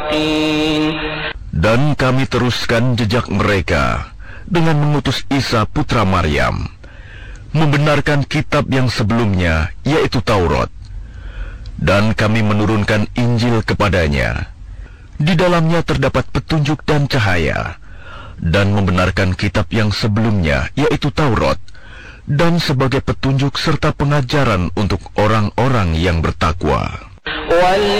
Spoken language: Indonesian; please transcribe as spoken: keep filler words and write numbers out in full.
Dan kami teruskan jejak mereka dengan mengutus Isa putra Maryam, membenarkan kitab yang sebelumnya, yaitu Taurat. Dan kami menurunkan Injil kepadanya. Di dalamnya terdapat petunjuk dan cahaya, dan membenarkan kitab yang sebelumnya, yaitu Taurat, dan sebagai petunjuk serta pengajaran untuk orang-orang yang bertakwa.